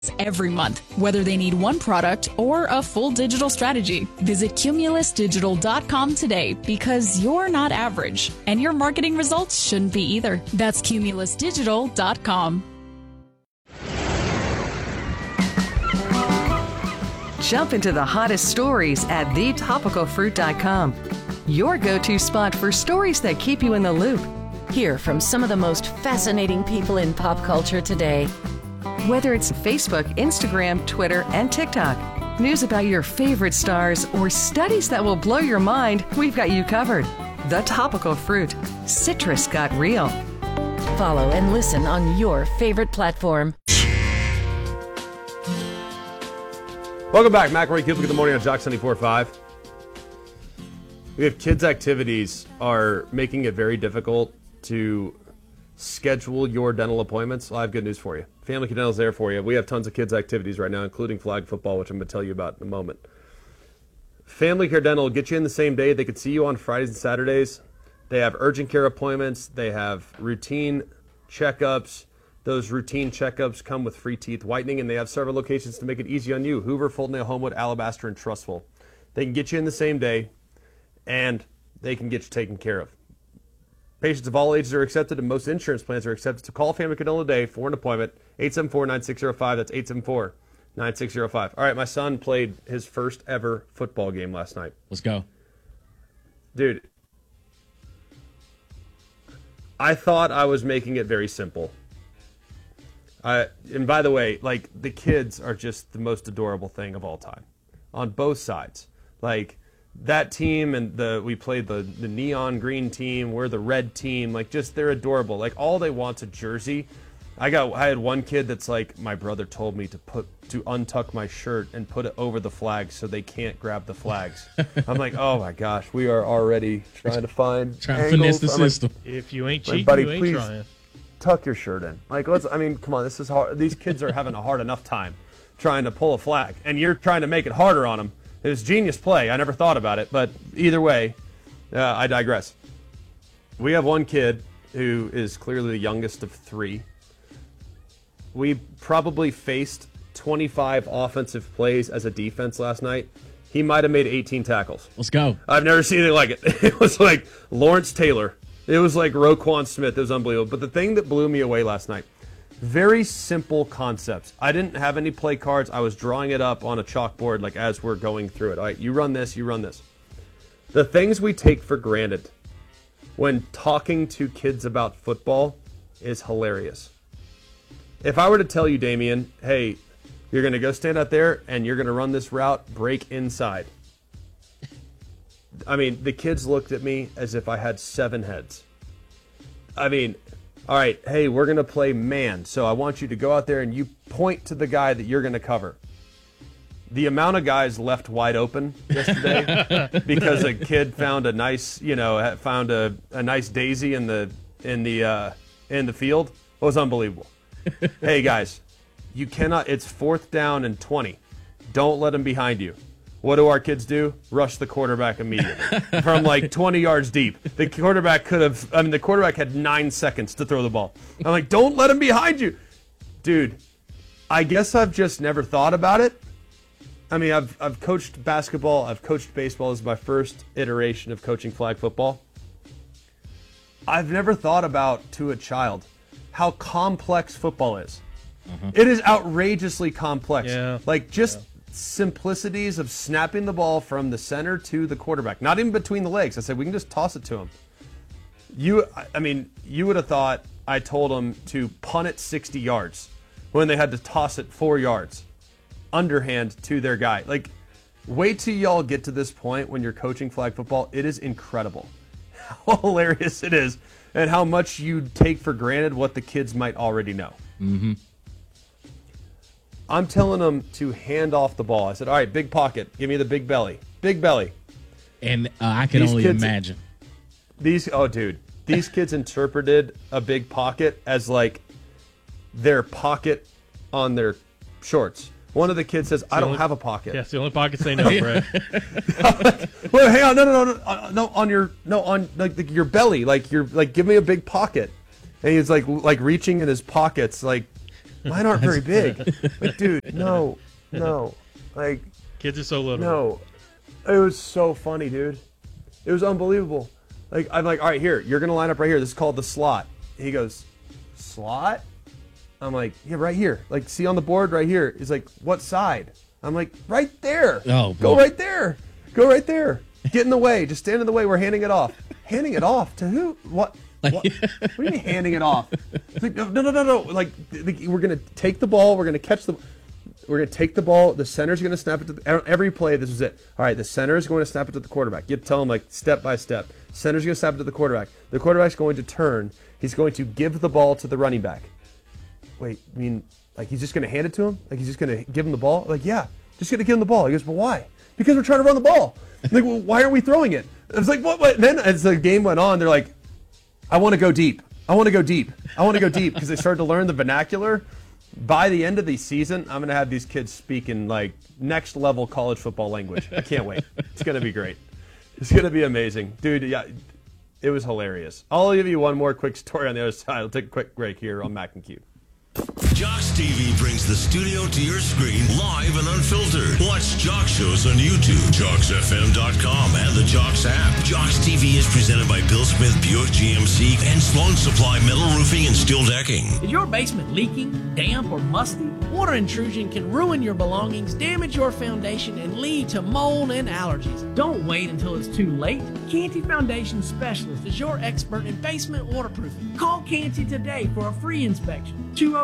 every month, whether they need one product or a full digital strategy. Visit cumulusdigital.com today because you're not average and your marketing results shouldn't be either. That's cumulusdigital.com. Jump into the hottest stories at thetopicalfruit.com. Your go-to spot for stories that keep you in the loop. Hear from some of the most fascinating people in pop culture today. Whether it's Facebook, Instagram, Twitter, and TikTok, news about your favorite stars, or studies that will blow your mind, we've got you covered. The Topical Fruit. Citrus got real. Follow and listen on your favorite platform. Welcome back. McElroy Cube, look at the morning on Jock 94.5. We have kids' activities are making it very difficult to schedule your dental appointments. Well, I have good news for you. Family Care Dental is there for you. We have tons of kids' activities right now, including flag football, which I'm going to tell you about in a moment. Family Care Dental will get you in the same day. They can see you on Fridays and Saturdays. They have urgent care appointments. They have routine checkups. Those routine checkups come with free teeth whitening, and they have several locations to make it easy on you. Hoover, Fulton, Homewood, Alabaster, and Trustful. They can get you in the same day, and they can get you taken care of. Patients of all ages are accepted, and most insurance plans are accepted. So call Family Care Dental today for an appointment, 874-9605. That's 874-9605. All right, my son played his first ever football game last night. Let's go. Dude, I thought I was making it very simple. And by the way, like, the kids are just the most adorable thing of all time on both sides. Like, that team and we played the neon green team, we're the red team, like, just, they're adorable. Like, all they want's a jersey. I had one kid that's like, my brother told me to untuck my shirt and put it over the flags so they can't grab the flags. I'm like, oh my gosh, we are already trying to finesse the system. Like, if you ain't cheating, buddy, you ain't please trying. Tuck your shirt in. Like, come on, this is hard. These kids are having a hard enough time trying to pull a flag, and you're trying to make it harder on them. It was genius play. I never thought about it, but either way, I digress. We have one kid who is clearly the youngest of three. We probably faced 25 offensive plays as a defense last night. He might have made 18 tackles. Let's go. I've never seen anything like it. It was like Lawrence Taylor. It was like Roquan Smith. It was unbelievable. But the thing that blew me away last night, very simple concepts. I didn't have any play cards. I was drawing it up on a chalkboard like as we're going through it. All right, you run this, you run this. The things we take for granted when talking to kids about football is hilarious. If I were to tell you, Damien, hey, you're going to go stand out there and you're going to run this route, break inside. I mean, the kids looked at me as if I had 7 heads. I mean, all right, hey, we're going to play man, so I want you to go out there and you point to the guy that you're going to cover. The amount of guys left wide open yesterday because a kid found a nice, found a nice daisy in the field was unbelievable. Hey, guys, you cannot, it's 4th down and 20. Don't let them behind you. What do our kids do? Rush the quarterback immediately from like 20 yards deep. The quarterback had 9 seconds to throw the ball. I'm like, don't let him behind you. Dude, I guess I've just never thought about it. I mean, I've coached basketball. I've coached baseball. This is my first iteration of coaching flag football. I've never thought about, to a child, how complex football is. Mm-hmm. It is outrageously complex. Yeah. Like, just simplicities of snapping the ball from the center to the quarterback, not even between the legs. I said, we can just toss it to him. You would have thought I told them to punt it 60 yards when they had to toss it 4 yards underhand to their guy. Like, wait till y'all get to this point when you're coaching flag football. It is incredible how hilarious it is and how much you take for granted what the kids might already know. Mm-hmm. I'm telling them to hand off the ball. I said, all right, big pocket. Give me the big belly. Big belly. And I can only imagine. These kids interpreted a big pocket as like their pocket on their shorts. One of the kids says, I don't have a pocket. Yeah, it's the only pockets they know, Brett. Well, hang on. No, on your belly. Give me a big pocket. And he's like reaching in his pockets, like Mine aren't very big. Like, dude, no. Like, kids are so little. No. It was so funny, dude. It was unbelievable. Like, I'm like, all right, here, you're going to line up right here. This is called the slot. He goes, slot? I'm like, yeah, right here. Like, see on the board right here. He's like, what side? I'm like, right there. Oh, go right there. Go right there. Get in the way. Just stand in the way. We're handing it off. Handing it off to who? What? What do you mean handing it off? Like, no. Like, we're going to take the ball. We're going to catch the... We're going to take the ball. The center's going to snap it to every play. This is it. All right, the center is going to snap it to the quarterback. You tell him, like, step by step. Center's going to snap it to the quarterback. The quarterback's going to turn. He's going to give the ball to the running back. Wait, I mean, like, he's just going to hand it to him? Like, he's just going to give him the ball? Like, yeah, just going to give him the ball. He goes, well, why? Because we're trying to run the ball. I'm like, well, why aren't we throwing it? I was like, what? And then as the game went on, they're like, I want to go deep. I want to go deep. I want to go deep, because they started to learn the vernacular. By the end of the season, I'm going to have these kids speaking, like, next level college football language. I can't wait. It's going to be great. It's going to be amazing. Dude, yeah, it was hilarious. I'll give you one more quick story on the other side. I'll take a quick break here on Mac and Q. Jocks TV brings the studio to your screen live and unfiltered. Watch Jocks shows on YouTube, JocksFM.com, and the Jocks app. Jocks TV is presented by Bill Smith Buick GMC and Sloan Supply Metal Roofing and Steel Decking. Is your basement leaking, damp, or musty? Water intrusion can ruin your belongings, damage your foundation, and lead to mold and allergies. Don't wait until it's too late. Canty Foundation Specialist is your expert in basement waterproofing. Call Canty today for a free inspection.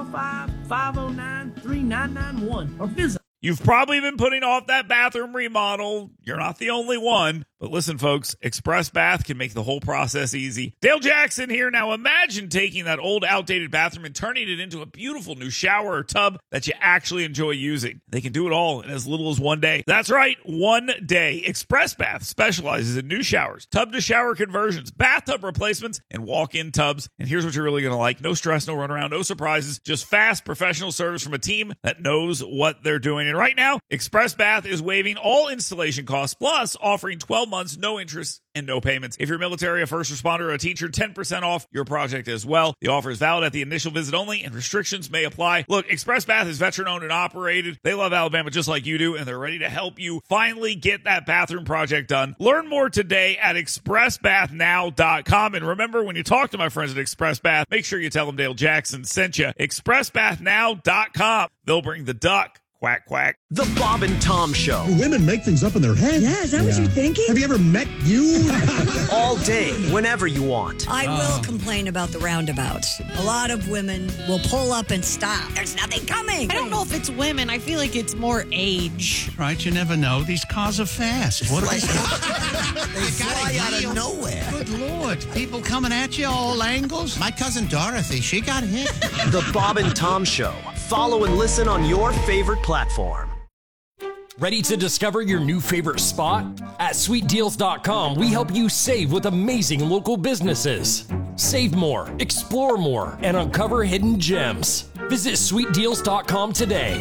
205-509-3991 or visit. You've probably been putting off that bathroom remodel. You're not the only one. But listen, folks, Express Bath can make the whole process easy. Dale Jackson here. Now imagine taking that old, outdated bathroom and turning it into a beautiful new shower or tub that you actually enjoy using. They can do it all in as little as 1 day. That's right, 1 day. Express Bath specializes in new showers, tub-to-shower conversions, bathtub replacements, and walk-in tubs. And here's what you're really going to like. No stress, no runaround, no surprises. Just fast, professional service from a team that knows what they're doing. And right now, Express Bath is waiving all installation costs, plus offering 12 months, no interest, and no payments. If you're military, a first responder, or a teacher, 10% off your project as well. The offer is valid at the initial visit only, and restrictions may apply. Look, Express Bath is veteran-owned and operated. They love Alabama just like you do, and they're ready to help you finally get that bathroom project done. Learn more today at expressbathnow.com. And remember, when you talk to my friends at Express Bath, make sure you tell them Dale Jackson sent you. expressbathnow.com. They'll bring the duck. Quack, quack. The Bob and Tom Show. Women make things up in their head. Yeah, is that what you're thinking? Have you ever met you? All day, whenever you want. I will complain about the roundabouts. A lot of women will pull up and stop. There's nothing coming. I don't know if it's women. I feel like it's more age. Right, you never know. These cars are fast. What they fly out of nowhere. Good Lord. People coming at you all angles. My cousin Dorothy, she got hit. The Bob and Tom Show. Follow and listen on your favorite platform. Ready to discover your new favorite spot? At sweetdeals.com, we help you save with amazing local businesses. Save more, explore more, and uncover hidden gems. Visit sweetdeals.com today.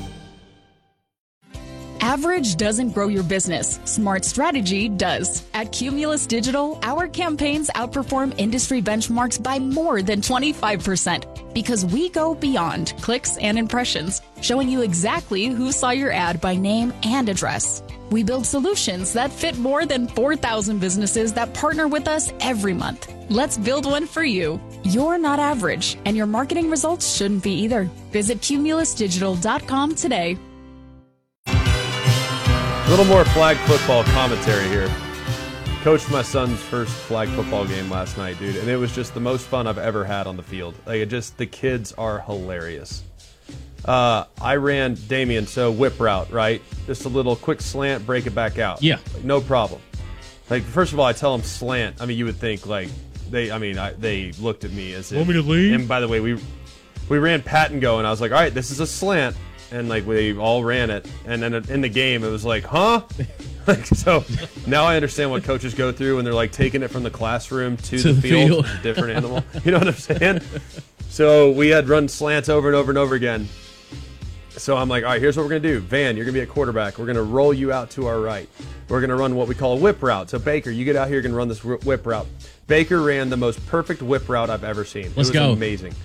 Average doesn't grow your business. Smart strategy does. At Cumulus Digital, our campaigns outperform industry benchmarks by more than 25% because we go beyond clicks and impressions, showing you exactly who saw your ad by name and address. We build solutions that fit more than 4,000 businesses that partner with us every month. Let's build one for you. You're not average, and your marketing results shouldn't be either. Visit cumulusdigital.com today. A little more flag football commentary here. Coached my son's first flag football game last night, dude, and it was just the most fun I've ever had on the field. Like, the kids are hilarious. I ran Damien, so whip route, right? Just a little quick slant, break it back out. Yeah. Like, no problem. Like, first of all, I tell them slant. I mean, you would think, like, they looked at me as if... Want me to leave? And by the way, we ran pat and go, and I was like, all right, this is a slant. And, like, we all ran it. And then in the game, it was like, huh? Like, so now I understand what coaches go through when they're, like, taking it from the classroom to the field. It's a different animal. You know what I'm saying? So we had run slants over and over and over again. So I'm like, all right, here's what we're going to do. Van, you're going to be a quarterback. We're going to roll you out to our right. We're going to run what we call a whip route. So, Baker, you get out here, you're going to run this whip route. Baker ran the most perfect whip route I've ever seen. Let's go. It was amazing.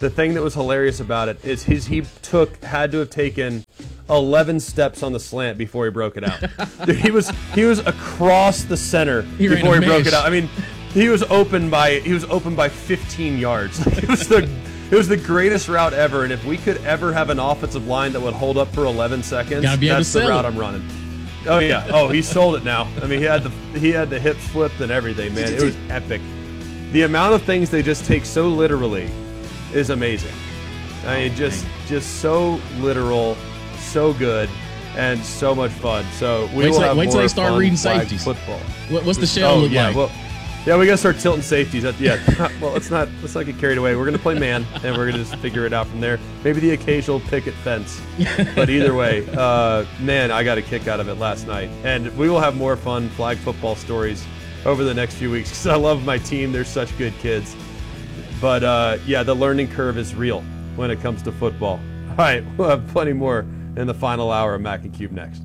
the thing that was hilarious about it is he had to have taken 11 steps on the slant before he broke it out. Dude, he was across the center before he broke it out. I mean, he was open by 15 yards. Like, it was the greatest route ever, and if we could ever have an offensive line that would hold up for 11 seconds, that's the route I'm running. Oh yeah. Oh, he sold it now. I mean, he had the hips flipped and everything, man. It was epic. The amount of things they just take so literally is amazing. I mean, just so literal, so good, and so much fun. So wait till they start reading safeties. Football. What's the shell look like? Well, yeah, we gotta start tilting safeties. Well, let's not get carried away. We're gonna play man, and we're gonna just figure it out from there. Maybe the occasional picket fence, but either way, man, I got a kick out of it last night, and we will have more fun flag football stories over the next few weeks because I love my team. They're such good kids. But the learning curve is real when it comes to football. All right, we'll have plenty more in the final hour of Mac and Cube next.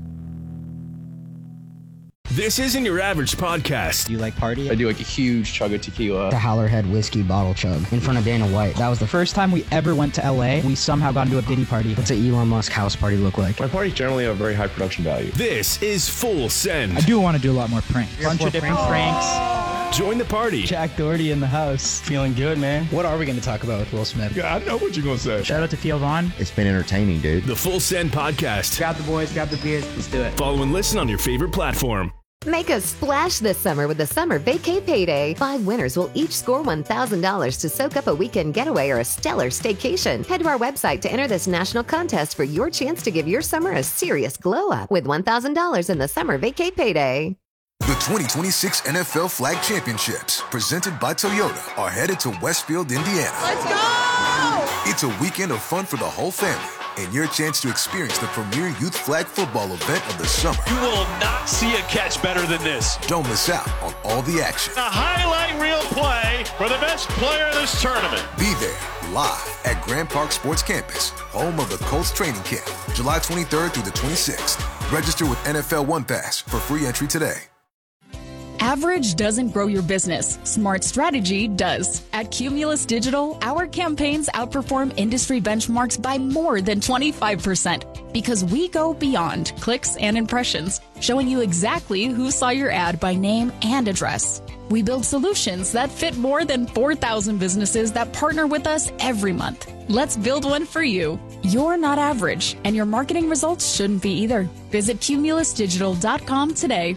This isn't your average podcast. Do you like party? I do like a huge chug of tequila. The Howlerhead whiskey bottle chug in front of Dana White. That was the first time we ever went to LA. We somehow got into a Diddy party. What's an Elon Musk house party look like? My parties generally have very high production value. This is Full Send. I do want to do a lot more pranks. Bunch of different pranks. Join the party. Jack Doherty in the house. Feeling good, man. What are we going to talk about with Will Smith? Yeah, I know what you're going to say. Shout out to Theo Vaughn. It's been entertaining, dude. The Full Send podcast. Grab the boys, grab the beers. Let's do it. Follow and listen on your favorite platform. Make a splash this summer with the Summer Vacay Payday. 5 winners will each score $1,000 to soak up a weekend getaway or a stellar staycation. Head to our website to enter this national contest for your chance to give your summer a serious glow up with $1,000 in the Summer Vacay Payday. The 2026 NFL Flag Championships, presented by Toyota, are headed to Westfield, Indiana. Let's go! It's a weekend of fun for the whole family and your chance to experience the premier youth flag football event of the summer. You will not see a catch better than this. Don't miss out on all the action. A highlight reel play for the best player in this tournament. Be there live at Grand Park Sports Campus, home of the Colts training camp, July 23rd through the 26th. Register with NFL One Pass for free entry today. Average doesn't grow your business. Smart strategy does. At Cumulus Digital, our campaigns outperform industry benchmarks by more than 25% because we go beyond clicks and impressions, showing you exactly who saw your ad by name and address. We build solutions that fit more than 4,000 businesses that partner with us every month. Let's build one for you. You're not average, and your marketing results shouldn't be either. Visit cumulusdigital.com today.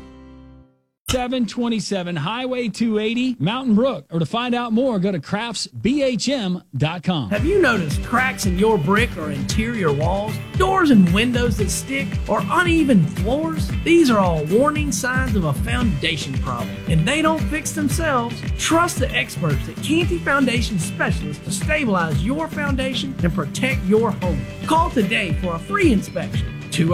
727 Highway 280, Mountain Brook. Or to find out more, go to craftsbhm.com. Have you noticed cracks in your brick or interior walls, doors and windows that stick, or uneven floors? These are all warning signs of a foundation problem, and they don't fix themselves. Trust the experts at Canty Foundation Specialists to stabilize your foundation and protect your home. Call today for a free inspection.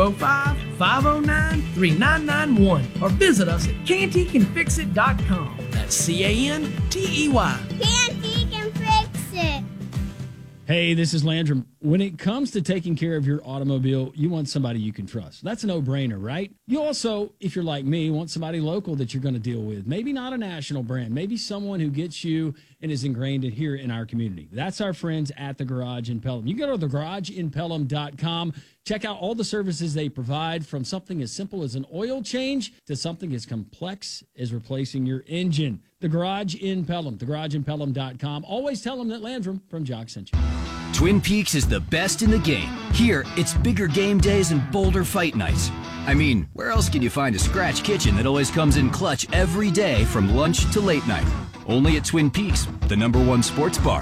205-509-3991 or visit us at cantycanfixit.com. That's Cantey. Canty can fix it. Hey, this is Landrum. When it comes to taking care of your automobile, you want somebody you can trust. That's a no-brainer, right? You also, if you're like me, want somebody local that you're going to deal with. Maybe not a national brand. Maybe someone who gets you and is ingrained in here in our community. That's our friends at The Garage in Pelham. You go to thegarageinpelham.com. Check out all the services they provide, from something as simple as an oil change to something as complex as replacing your engine. The Garage in Pelham, thegarageinpelham.com. Always tell them that Landrum from Jock sent you. Twin Peaks is the best in the game. Here, it's bigger game days and bolder fight nights. I mean, where else can you find a scratch kitchen that always comes in clutch every day from lunch to late night? Only at Twin Peaks, the #1 sports bar.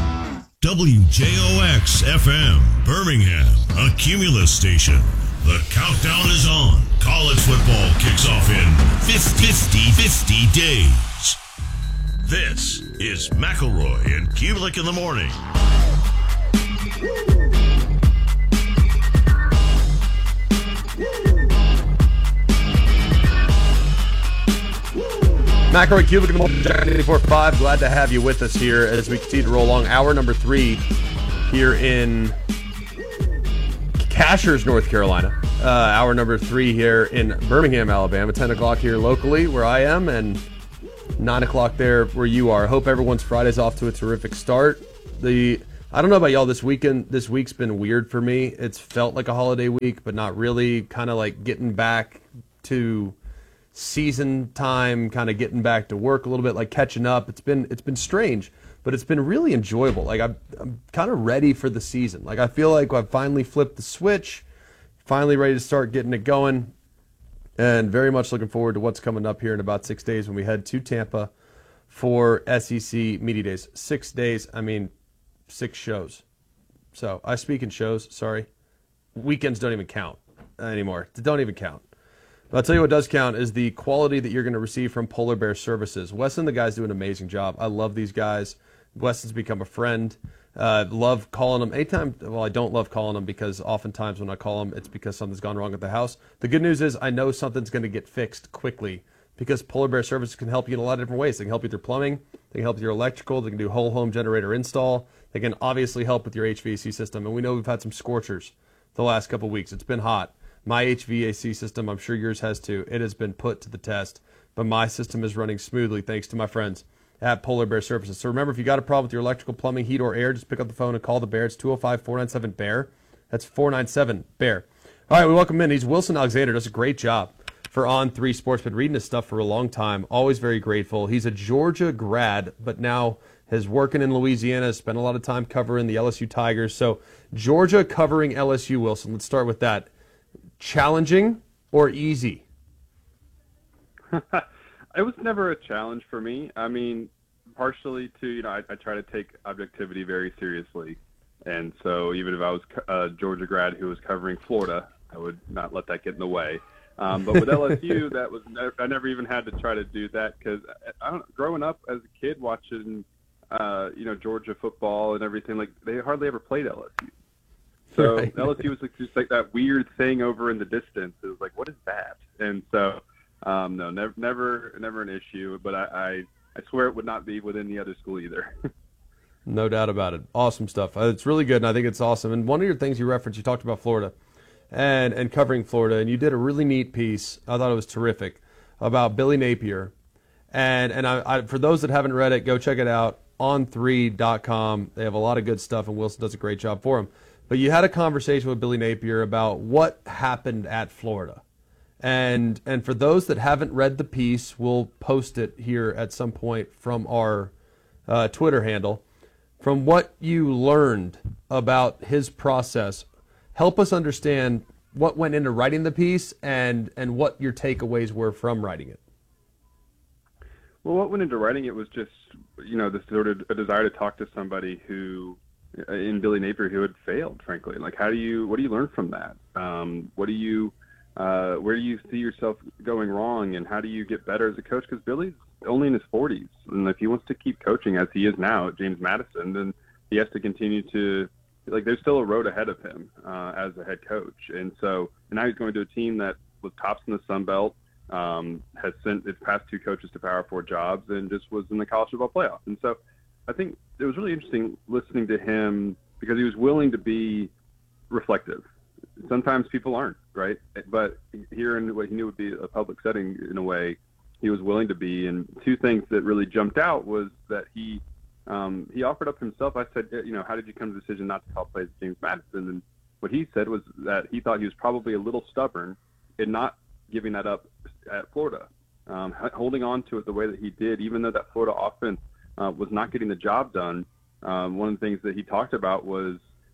WJOX FM, Birmingham, a Cumulus station. The countdown is on. College football kicks off in 50 days. This is McElroy and Kubelik in the morning. McElroy, Kubelik in the morning, Jack 84.5. Glad to have you with us here as we continue to roll along. Hour number 3 here in Cashers, North Carolina. Hour number 3 here in Birmingham, Alabama. 10 o'clock here locally where I am, and 9 o'clock there where you are. I hope everyone's Friday's off to a terrific start. The I don't know about y'all. This week's been weird for me. It's felt like a holiday week, but not really. Kind of like getting back to season time, kind of getting back to work a little bit, like catching up. It's been strange, but it's been really enjoyable. Like I'm kind of ready for the season. Like I feel like I've finally flipped the switch, finally ready to start getting it going, and very much looking forward to what's coming up here in about 6 days when we head to Tampa for SEC Media Days. 6 days, I mean 6 shows. So I speak in shows, sorry. Weekends don't even count anymore. They don't even count. But I'll tell you what does count is the quality that you're going to receive from Polar Bear Services. Wes and the guys do an amazing job. I love these guys. Wes has become a friend. Love calling them anytime. Well, I don't love calling them because oftentimes when I call them, it's because something's gone wrong at the house. The good news is I know something's going to get fixed quickly because Polar Bear Services can help you in a lot of different ways. They can help you with your plumbing. They can help with your electrical. They can do whole home generator install. They can obviously help with your HVAC system. And we know we've had some scorchers the last couple of weeks. It's been hot. My HVAC system, I'm sure yours has too. It has been put to the test. But my system is running smoothly thanks to my friends at Polar Bear Services. So remember, if you got a problem with your electrical, plumbing, heat, or air, just pick up the phone and call the Bear. It's 205-497-BEAR. That's 497-BEAR. All right, we welcome in. He's Wilson Alexander. Does a great job for On3 Sports. Been reading his stuff for a long time. Always very grateful. He's a Georgia grad, but now is working in Louisiana. Spent a lot of time covering the LSU Tigers. So Georgia covering LSU, Wilson. Let's start with that. Challenging or easy? It was never a challenge for me. I mean, partially to, I try to take objectivity very seriously. And so even if I was a Georgia grad who was covering Florida, I would not let that get in the way. But with LSU, I never even had to try to do that because growing up as a kid watching, Georgia football and everything, like they hardly ever played LSU. So right. LSU was just like that weird thing over in the distance. It was like, what is that? And so, no, never an issue. But I swear it would not be with any other school either. No doubt about it. Awesome stuff. It's really good, and I think it's awesome. And one of your things you referenced, you talked about Florida and covering Florida, and you did a really neat piece. I thought it was terrific about Billy Napier. And I for those that haven't read it, go check it out, on3.com. They have a lot of good stuff, and Wilson does a great job for them. But you had a conversation with Billy Napier about what happened at Florida. And for those that haven't read the piece, we'll post it here at some point from our Twitter handle. From what you learned about his process, help us understand what went into writing the piece and what your takeaways were from writing it. Well, what went into writing it was just, this sort of a desire to talk to somebody who, in Billy Napier, who had failed, frankly. Like, what do you learn from that? Where do you see yourself going wrong, and how do you get better as a coach? Because Billy's only in his 40s, and if he wants to keep coaching as he is now at James Madison, then he has to continue to, there's still a road ahead of him as a head coach. And now he's going to a team that was tops in the Sun Belt, has sent its past 2 coaches to Power 4 jobs, and just was in the college football playoff. And so I think it was really interesting listening to him because he was willing to be reflective. Sometimes people aren't, right? But here in what he knew would be a public setting, in a way, he was willing to be. And 2 things that really jumped out was that he offered up himself. I said, how did you come to the decision not to call plays at James Madison? And what he said was that he thought he was probably a little stubborn in not giving that up at Florida, holding on to it the way that he did, even though that Florida offense was not getting the job done. One of the things that he talked about was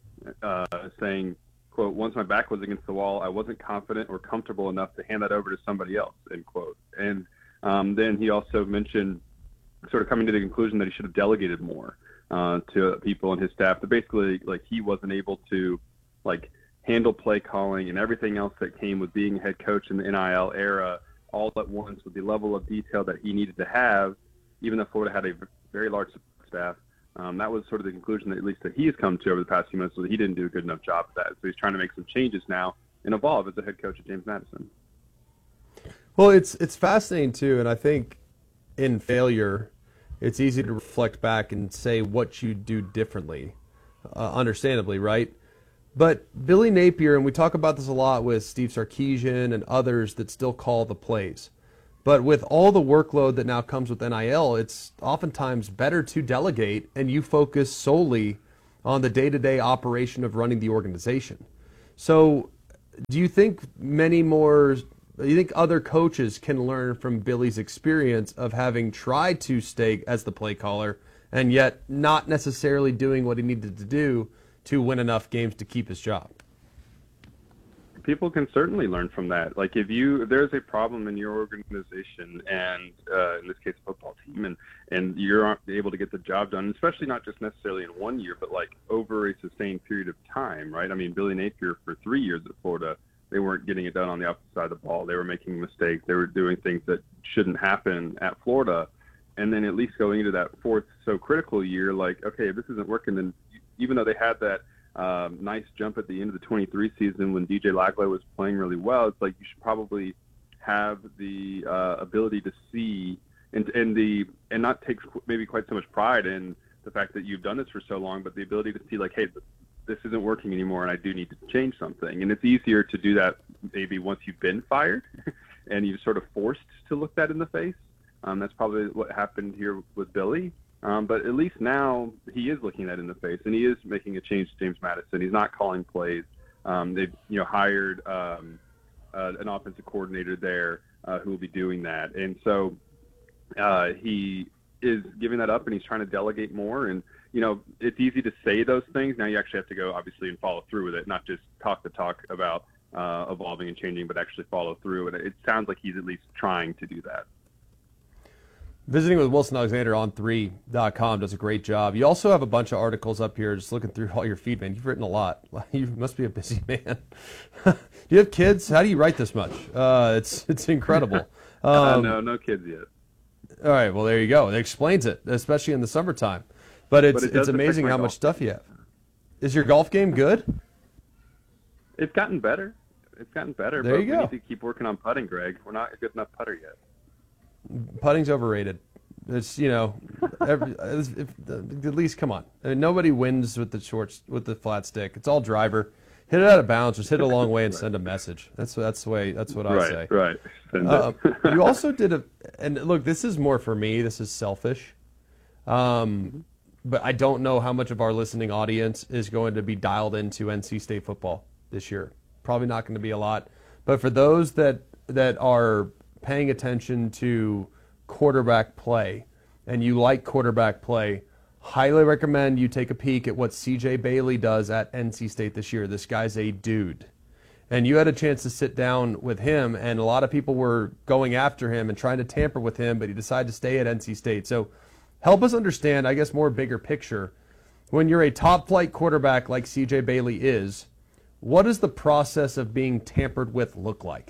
saying, quote, once my back was against the wall, I wasn't confident or comfortable enough to hand that over to somebody else, end quote. And then he also mentioned sort of coming to the conclusion that he should have delegated more to people in his staff. That basically, he wasn't able to, handle play calling and everything else that came with being a head coach in the NIL era all at once with the level of detail that he needed to have, even though Florida had a very large staff. That was sort of the conclusion that at least that he has come to over the past few months, so that he didn't do a good enough job of that. So he's trying to make some changes now and evolve as a head coach at James Madison. Well, it's fascinating too, and I think in failure, it's easy to reflect back and say what you do differently, understandably, right? But Billy Napier, and we talk about this a lot with Steve Sarkisian and others that still call the plays. But with all the workload that now comes with NIL, it's oftentimes better to delegate and you focus solely on the day-to-day operation of running the organization. So do you think other coaches can learn from Billy's experience of having tried to stay as the play caller and yet not necessarily doing what he needed to do to win enough games to keep his job? People can certainly learn from that. Like if there's a problem in your organization, and in this case, a football team, and you're able to get the job done, especially not just necessarily in 1 year, but like over a sustained period of time, right? I mean, Billy Napier for 3 years at Florida, they weren't getting it done on the opposite side of the ball. They were making mistakes. They were doing things that shouldn't happen at Florida. And then at least going into that fourth so critical year, like, okay, if this isn't working, then even though they had that nice jump at the end of the 23 season when DJ Lagway was playing really well, it's like you should probably have the ability to see and not take maybe quite so much pride in the fact that you've done this for so long, but the ability to see like, hey, this isn't working anymore and I do need to change something. And it's easier to do that maybe once you've been fired and you're sort of forced to look that in the face. That's probably what happened here with Billy. But at least now he is looking that in the face, and he is making a change to James Madison. He's not calling plays. They've hired an offensive coordinator there who will be doing that, and so he is giving that up, and he's trying to delegate more. And it's easy to say those things. Now you actually have to go obviously and follow through with it, not just talk the talk about evolving and changing, but actually follow through. And it sounds like he's at least trying to do that. Visiting with Wilson Alexander on 3.com does a great job. You also have a bunch of articles up here, just looking through all your feed, man. You've written a lot. You must be a busy man. Do you have kids? How do you write this much? It's incredible. No kids yet. All right, well, there you go. It explains it, especially in the summertime. But it's amazing how much stuff you have. Is your golf game good? It's gotten better. There you go. We need to keep working on putting, Greg. We're not a good enough putter yet. Putting's overrated. It's at least come on. I mean, nobody wins with the flat stick. It's all driver. Hit it out of bounds. Just hit it a long way and send a message. That's what I say. Right. You also did and look, this is more for me. This is selfish. But I don't know how much of our listening audience is going to be dialed into NC State football this year. Probably not going to be a lot. But for those that are paying attention to quarterback play and you like quarterback play, highly recommend you take a peek at what CJ Bailey does at NC State this year. This guy's a dude. And you had a chance to sit down with him, and a lot of people were going after him and trying to tamper with him, but he decided to stay at NC State. So help us understand, I guess, more bigger picture. When you're a top-flight quarterback like CJ Bailey is, what does the process of being tampered with look like?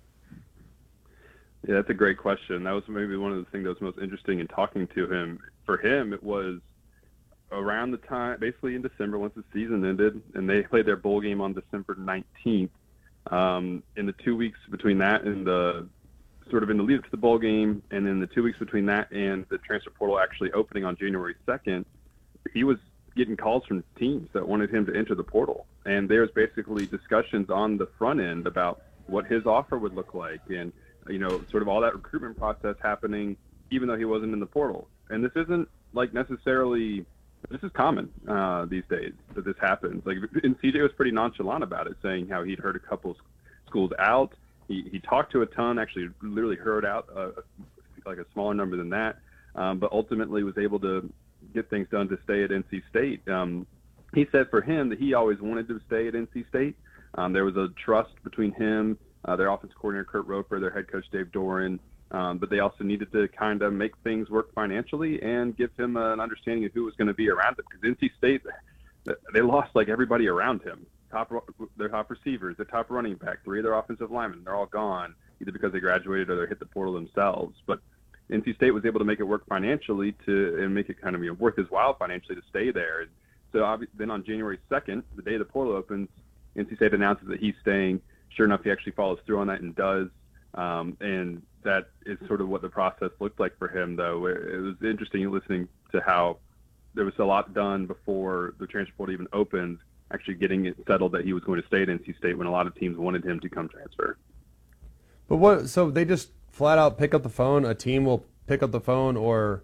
Yeah, that's a great question. That was maybe one of the things that was most interesting in talking to him. For him, it was around the time, basically in December, once the season ended, and they played their bowl game on December 19th. In the 2 weeks between that and in the lead up to the bowl game, and then the 2 weeks between that and the transfer portal actually opening on January 2nd, he was getting calls from teams that wanted him to enter the portal. And there's basically discussions on the front end about what his offer would look like, and sort of all that recruitment process happening, even though he wasn't in the portal. And this isn't like necessarily, this is common these days that this happens. And CJ was pretty nonchalant about it, saying how he'd heard a couple schools out. He talked to a ton, actually literally heard out like a smaller number than that, but ultimately was able to get things done to stay at NC State. He said for him that he always wanted to stay at NC State. There was a trust between him, their offensive coordinator Kurt Roper, their head coach Dave Doran, but they also needed to kind of make things work financially and give him an understanding of who was going to be around him. Because NC State, they lost like everybody around him. Their top receivers, their top running back, 3 of their offensive linemen, they're all gone, either because they graduated or they hit the portal themselves. But NC State was able to make it work financially and make it kind of worth his while financially to stay there. And so then on January 2nd, the day the portal opens, NC State announces that he's staying. Sure enough, he actually follows through on that and does. And that is sort of what the process looked like for him, though. It was interesting listening to how there was a lot done before the transfer portal even opened, actually getting it settled that he was going to stay at NC State when a lot of teams wanted him to come transfer. But so they just flat out pick up the phone? A team will pick up the phone, or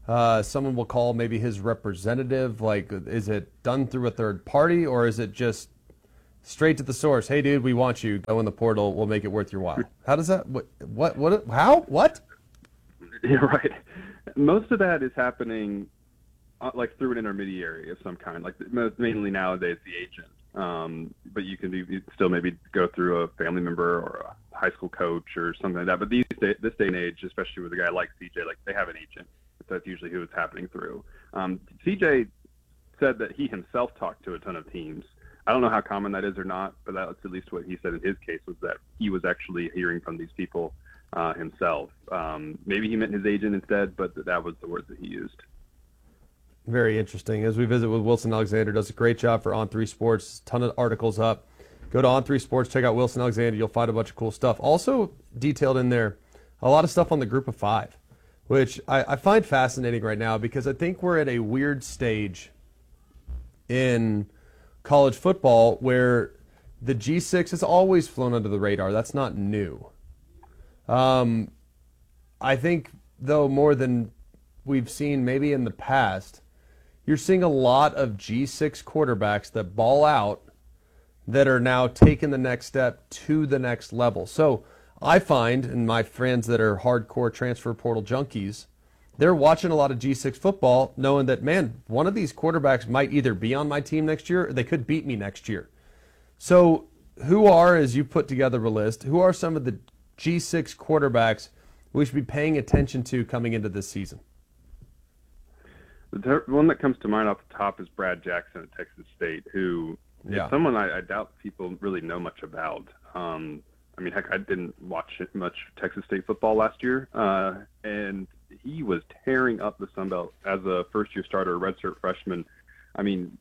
someone will call maybe his representative? Like, is it done through a third party, or is it just straight to the source? Hey, dude, we want you. Go in the portal. We'll make it worth your while. How does that? What? Yeah, right. Most of that is happening like through an intermediary of some kind. Like mainly nowadays, the agent. But you can still maybe go through a family member or a high school coach or something like that. But this day and age, especially with a guy like CJ, like they have an agent. So that's usually who it's happening through. CJ said that he himself talked to a ton of teams. I don't know how common that is or not, but that's at least what he said in his case, was that he was actually hearing from these people himself. Maybe he meant his agent instead, but that was the words that he used. Very interesting. As we visit with Wilson Alexander, does a great job for On3 Sports. Ton of articles up. Go to On3 Sports, check out Wilson Alexander. You'll find a bunch of cool stuff. Also detailed in there, a lot of stuff on the Group of Five, which I find fascinating right now because I think we're at a weird stage in college football where the G6 has always flown under the radar. That's not new. I think, though, more than we've seen maybe in the past, you're seeing a lot of G6 quarterbacks that ball out that are now taking the next step to the next level. So I find, and my friends that are hardcore transfer portal junkies, they're watching a lot of G6 football knowing that, man, one of these quarterbacks might either be on my team next year or they could beat me next year. So who are, as you put together a list, who are some of the G6 quarterbacks we should be paying attention to coming into this season? The one that comes to mind off the top is Brad Jackson at Texas State, who is someone I doubt people really know much about. I mean, heck, I didn't watch much Texas State football last year, and he was tearing up the Sun Belt as a first-year starter, redshirt freshman. I mean,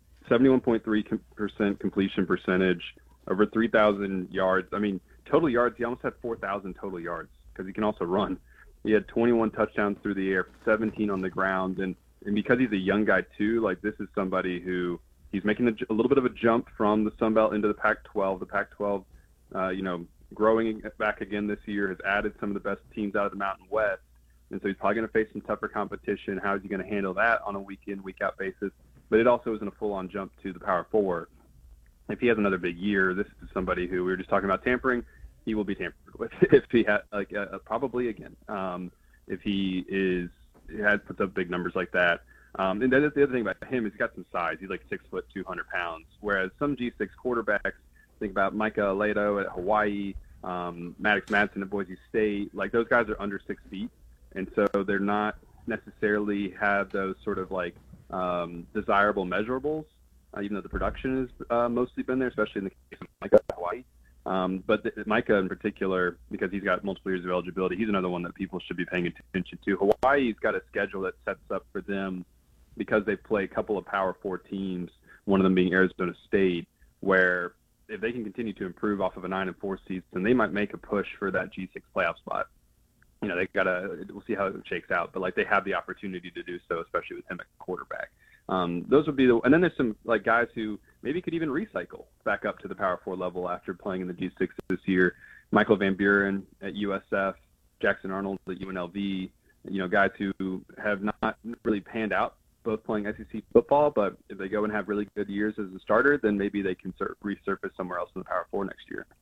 71.3% completion percentage, over 3,000 yards. I mean, total yards, he almost had 4,000 total yards because he can also run. He had 21 touchdowns through the air, 17 on the ground, and because he's a young guy too, like this is somebody who he's making a little bit of a jump from the Sun Belt into the Pac-12. The Pac-12, growing back again this year, has added some of the best teams out of the Mountain West, and so he's probably going to face some tougher competition. How is he going to handle that on a week-in, week-out basis? But it also isn't a full-on jump to the Power Four. If he has another big year, this is somebody who we were just talking about tampering. He will be tampered with if he had probably again. If he puts up big numbers like that. And then the other thing about him is he's got some size. He's like 6 foot, 200 pounds. Whereas some G6 quarterbacks, think about Micah Aledo at Hawaii, Maddox Madsen at Boise State, like those guys are under 6 feet. And so they're not necessarily have those sort of like desirable measurables, even though the production has mostly been there, especially in the case of Micah at Hawaii. But Micah in particular, because he's got multiple years of eligibility, he's another one that people should be paying attention to. Hawaii's got a schedule that sets up for them because they play a couple of Power 4 teams, one of them being Arizona State, where if they can continue to improve off of a 9-4 season, they might make a push for that G6 playoff spot. You know, we'll see how it shakes out, but like they have the opportunity to do so, especially with him at quarterback. Those would be and then there's some like guys who maybe could even recycle back up to the Power 4 level after playing in the G6 this year. Michael Van Buren at USF, Jackson Arnold at UNLV, guys who have not really panned out both playing SEC football, but if they go and have really good years as a starter, then maybe they can resurface somewhere else in the Power 4 next year.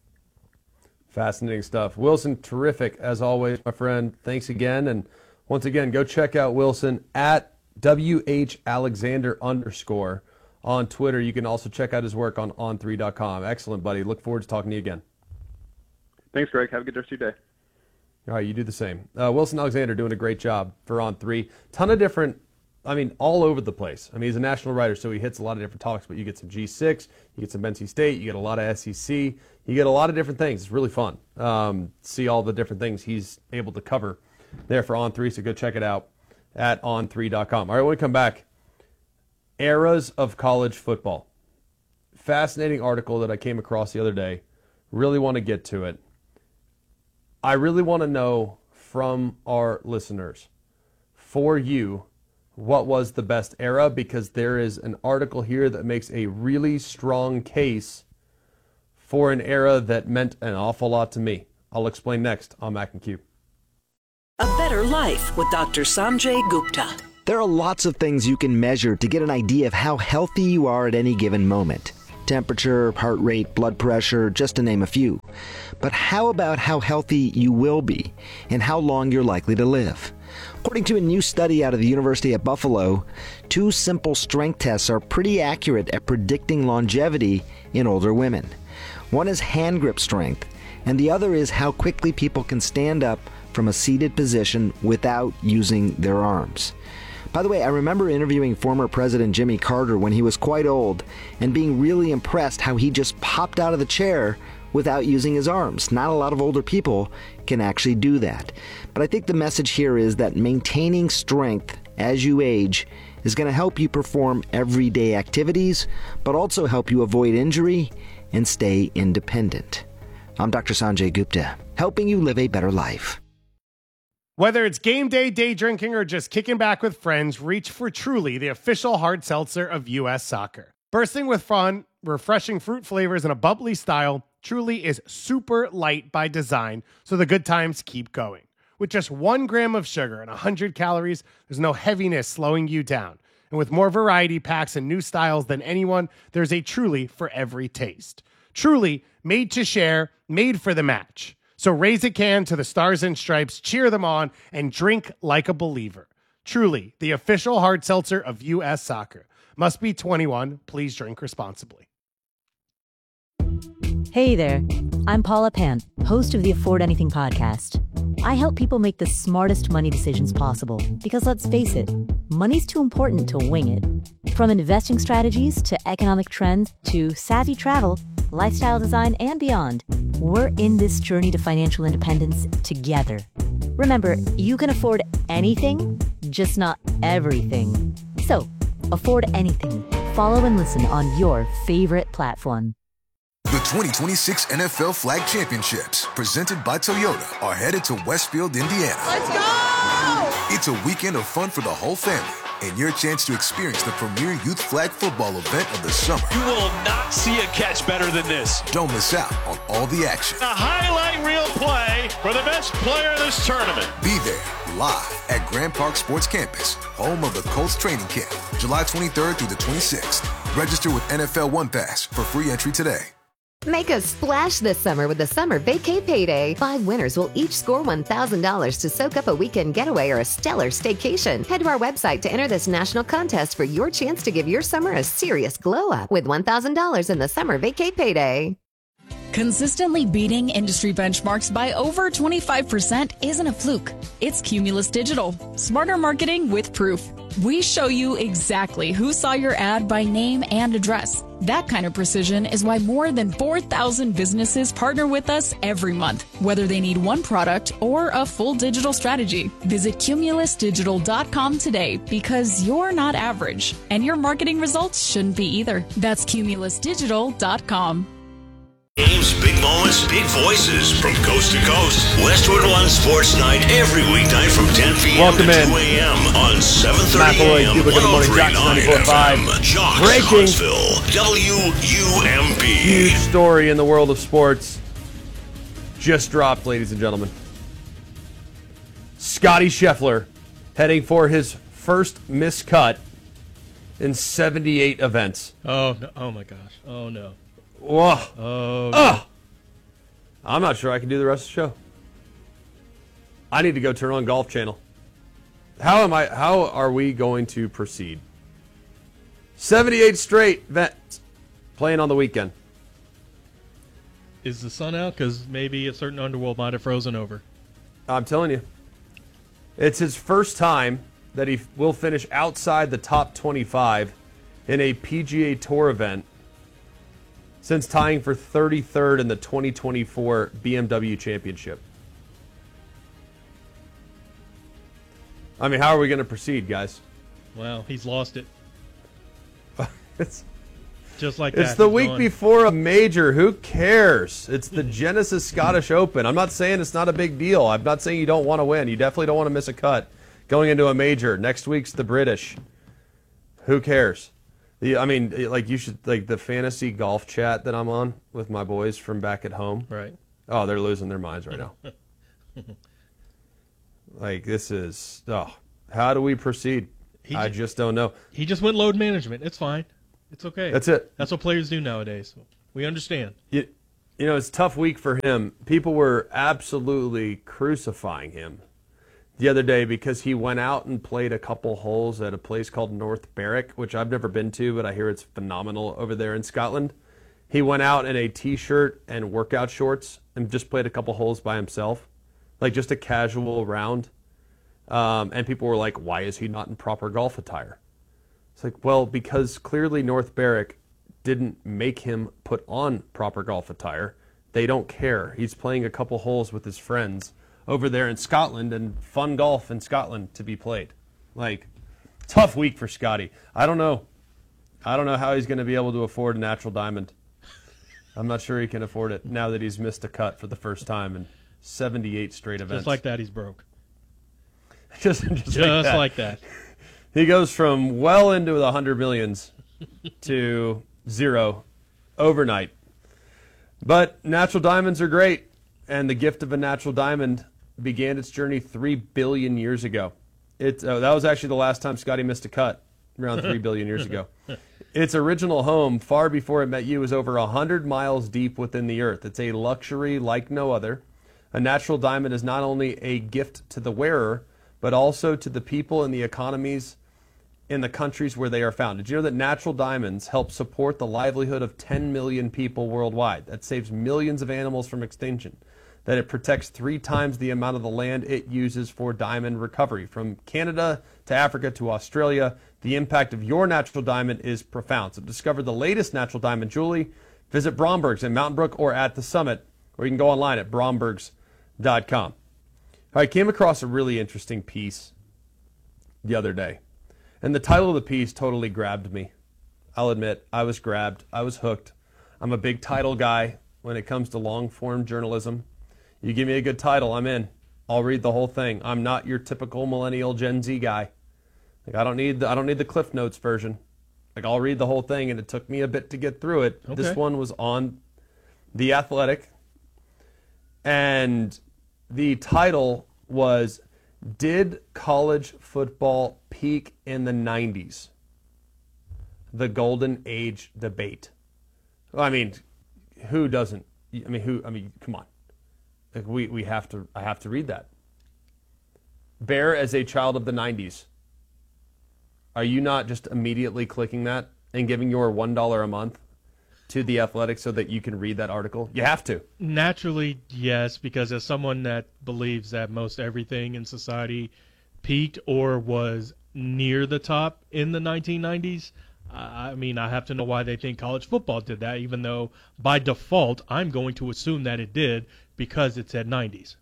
Fascinating stuff. Wilson, terrific as always, my friend. Thanks again. And once again, go check out Wilson at WHAlexander_ on Twitter. You can also check out his work on on3.com. Excellent, buddy. Look forward to talking to you again. Thanks, Greg. Have a good rest of your day. All right, you do the same. Wilson Alexander doing a great job for On3. Ton of different, all over the place. He's a national writer, so he hits a lot of different topics, but you get some G6, you get some NC State, you get a lot of SEC, you get a lot of different things. It's really fun. See all the different things he's able to cover there for On3, so go check it out at on3.com. All right, when we come back, eras of college football. Fascinating article that I came across the other day. Really want to get to it. I really want to know from our listeners, for you, what was the best era, because there is an article here that makes a really strong case for an era that meant an awful lot to me. I'll explain next on Mac and Q. A better life with Dr. Sanjay Gupta. There are lots of things you can measure to get an idea of how healthy you are at any given moment. Temperature, heart rate, blood pressure, just to name a few. But how about how healthy you will be and how long you're likely to live? According to a new study out of the University at Buffalo, 2 simple strength tests are pretty accurate at predicting longevity in older women. One is hand grip strength, and the other is how quickly people can stand up from a seated position without using their arms. By the way, I remember interviewing former President Jimmy Carter when he was quite old and being really impressed how he just popped out of the chair without using his arms. Not a lot of older people can actually do that. But I think the message here is that maintaining strength as you age is going to help you perform everyday activities, but also help you avoid injury and stay independent. I'm Dr. Sanjay Gupta, helping you live a better life. Whether it's game day, day drinking, or just kicking back with friends, reach for Truly, the official hard seltzer of U.S. Soccer. Bursting with fun, refreshing fruit flavors, and a bubbly style, Truly is super light by design, so the good times keep going. With just 1 gram of sugar and 100 calories, there's no heaviness slowing you down. And with more variety packs and new styles than anyone, there's a Truly for every taste. Truly, made to share, made for the match. So raise a can to the Stars and Stripes, cheer them on, and drink like a believer. Truly, the official hard seltzer of U.S. Soccer. Must be 21. Please drink responsibly. Hey there, I'm Paula Pant, host of the Afford Anything podcast. I help people make the smartest money decisions possible because let's face it, money's too important to wing it. From investing strategies to economic trends to savvy travel, lifestyle design, and beyond, we're in this journey to financial independence together. Remember, you can afford anything, just not everything. So, afford anything. Follow and listen on your favorite platform. The 2026 NFL Flag Championships, presented by Toyota, are headed to Westfield, Indiana. Let's go! It's a weekend of fun for the whole family and your chance to experience the premier youth flag football event of the summer. You will not see a catch better than this. Don't miss out on all the action. A highlight reel play for the best player in this tournament. Be there live at Grand Park Sports Campus, home of the Colts training camp, July 23rd through the 26th. Register with NFL One Pass for free entry today. Make a splash this summer with the Summer Vacay Payday. 5 winners will each score $1,000 to soak up a weekend getaway or a stellar staycation. Head to our website to enter this national contest for your chance to give your summer a serious glow up with $1,000 in the Summer Vacay Payday. Consistently beating industry benchmarks by over 25% isn't a fluke. It's Cumulus Digital. Smarter marketing with proof. We show you exactly who saw your ad by name and address. That kind of precision is why more than 4,000 businesses partner with us every month, whether they need one product or a full digital strategy. Visit cumulusdigital.com today because you're not average, and your marketing results shouldn't be either. That's cumulusdigital.com. Games, big moments, big voices from coast to coast. Westwood One Sports Night every weeknight from 10 p.m. to 2 a.m. on 7:30 a.m. 103.9 FM. Jocks, Huntsville, WUMP. Huge story in the world of sports. Just dropped, ladies and gentlemen. Scotty Scheffler heading for his first missed cut in 78 events. Oh, no. Oh my gosh. Oh, no. Whoa. Oh. No. I'm not sure I can do the rest of the show. I need to go turn on Golf Channel. How are we going to proceed? 78 straight events playing on the weekend. Is the sun out? Because maybe a certain underworld might have frozen over. I'm telling you. It's his first time that he will finish outside the top 25 in a PGA Tour event since tying for 33rd in the 2024 BMW Championship. I mean, how are we going to proceed, guys? Well, he's lost it. It's just like that. It's the week before a major. Who cares? It's the Genesis Scottish Open. I'm not saying it's not a big deal. I'm not saying you don't want to win. You definitely don't want to miss a cut going into a major. Next week's the British. Who cares? You should, the fantasy golf chat that I'm on with my boys from back at home. Right. Oh, they're losing their minds right now. Like, this is, how do we proceed? I just don't know. He just went load management. It's fine. It's okay. That's it. That's what players do nowadays. We understand. You know, it's a tough week for him. People were absolutely crucifying him the other day because he went out and played a couple holes at a place called North Berwick, which I've never been to, but I hear it's phenomenal over there in Scotland. He went out in a T-shirt and workout shorts and just played a couple holes by himself, like just a casual round. And people were like, why is he not in proper golf attire? It's like, well, because clearly North Berwick didn't make him put on proper golf attire. They don't care. He's playing a couple holes with his friends over there in Scotland, and fun golf in Scotland to be played. Like, tough week for Scotty. I don't know how he's going to be able to afford a natural diamond. I'm not sure he can afford it now that he's missed a cut for the first time in 78 straight events. Just like that, he's broke. just like that. He goes from well into the 100 millions to zero overnight. But natural diamonds are great, and the gift of a natural diamond began its journey 3 billion years ago. That was actually the last time Scotty missed a cut, around 3 billion years ago. Its original home, far before it met you, is over 100 miles deep within the earth. It's a luxury like no other. A natural diamond is not only a gift to the wearer, but also to the people and the economies in the countries where they are found. Did you know that natural diamonds help support the livelihood of 10 million people worldwide? That saves millions of animals from extinction. That it protects 3 times the amount of the land it uses for diamond recovery. From Canada to Africa to Australia, the impact of your natural diamond is profound. So to discover the latest natural diamond jewelry, visit Bromberg's in Mountain Brook or at the Summit, or you can go online at brombergs.com. I came across a really interesting piece the other day, and the title of the piece totally grabbed me. I'll admit, I was grabbed. I was hooked. I'm a big title guy when it comes to long-form journalism. You give me a good title, I'm in. I'll read the whole thing. I'm not your typical millennial Gen Z guy. Like, I don't need the Cliff Notes version. Like, I'll read the whole thing, and it took me a bit to get through it. Okay. This one was on The Athletic, and the title was, Did College Football Peak in the 90s? The Golden Age Debate. Well, I mean, who doesn't? Come on. Like, I have to read that. Bear, as a child of the 90s, are you not just immediately clicking that and giving your $1 a month to The Athletic so that you can read that article? You have to. Naturally, yes, because as someone that believes that most everything in society peaked or was near the top in the 1990s, I have to know why they think college football did that, even though by default I'm going to assume that it did because it said 90s.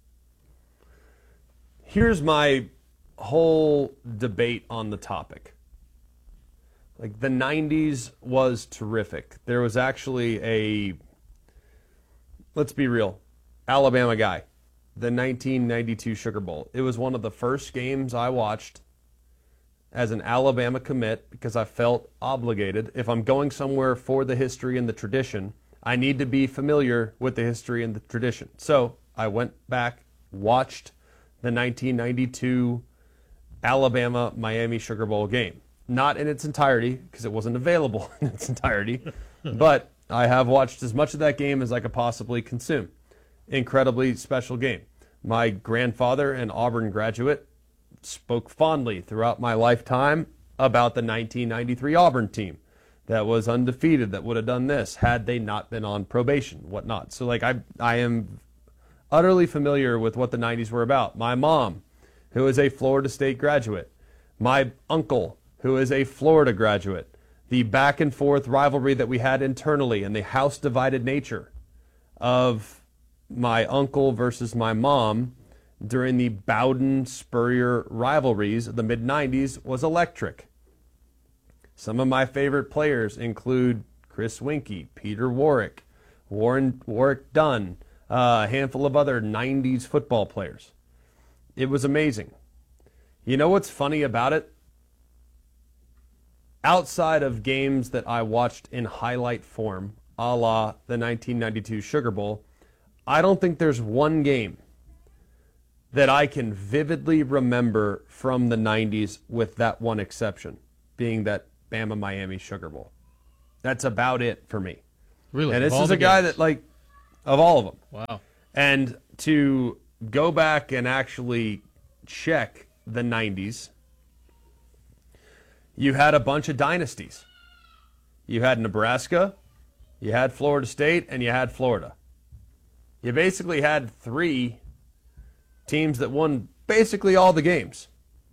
Here's my whole debate on the topic. Like, the 90s was terrific. There was actually let's be real, Alabama guy, the 1992 Sugar Bowl. It was one of the first games I watched as an Alabama commit because I felt obligated. If I'm going somewhere for the history and the tradition, I need to be familiar with the history and the tradition. So I went back, watched the 1992 Alabama-Miami Sugar Bowl game. Not in its entirety, because it wasn't available in its entirety, but I have watched as much of that game as I could possibly consume. Incredibly special game. My grandfather, an Auburn graduate, spoke fondly throughout my lifetime about the 1993 Auburn team that was undefeated, that would have done this had they not been on probation, whatnot. So, like, I am utterly familiar with what the 90s were about. My mom, who is a Florida State graduate, my uncle, who is a Florida graduate, the back and forth rivalry that we had internally and the house divided nature of my uncle versus my mom during the Bowden-Spurrier rivalries of the mid-90s was electric. Some of my favorite players include Chris Winkie, Peter Warwick, Warwick Dunn, a handful of other 90s football players. It was amazing. You know what's funny about it? Outside of games that I watched in highlight form, a la the 1992 Sugar Bowl, I don't think there's one game that I can vividly remember from the 90s, with that one exception, being that Bama-Miami Sugar Bowl. That's about it for me. Really? And this is a guy that, like, of all of them. Wow. And to go back and actually check the 90s, you had a bunch of dynasties. You had Nebraska, you had Florida State, and you had Florida. You basically had 3 teams that won basically all the games.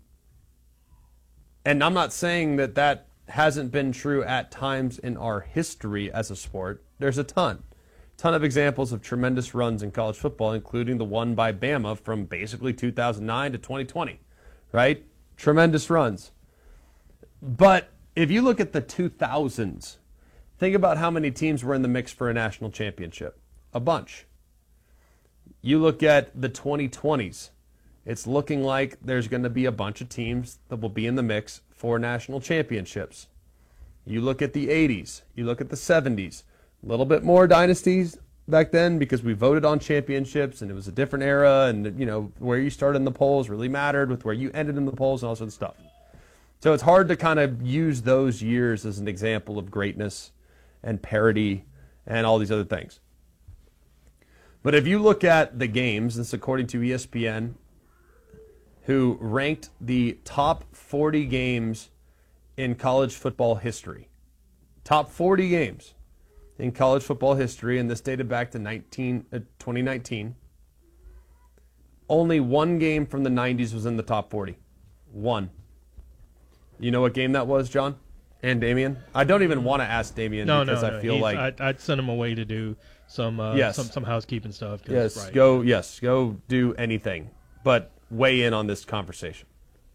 And I'm not saying that that hasn't been true at times in our history as a sport. There's a ton of examples of tremendous runs in college football, including the one by Bama from basically 2009 to 2020, right? Tremendous runs. But if you look at the 2000s, think about how many teams were in the mix for a national championship. A bunch. You look at the 2020s, it's looking like there's going to be a bunch of teams that will be in the mix for national championships. You look at the 80s, you look at the 70s, a little bit more dynasties back then because we voted on championships and it was a different era, and you know where you started in the polls really mattered with where you ended in the polls and all sorts of stuff. So it's hard to kind of use those years as an example of greatness and parity and all these other things. But if you look at the games, this is according to ESPN, who ranked the top 40 games in college football history. Top 40 games in college football history, and this dated back to 2019. Only one game from the 90s was in the top 40. One. You know what game that was, John? And Damien? I don't even want to ask Damien because I feel like I'd send him away to do some housekeeping stuff. Yes, right. Go do anything, but weigh in on this conversation.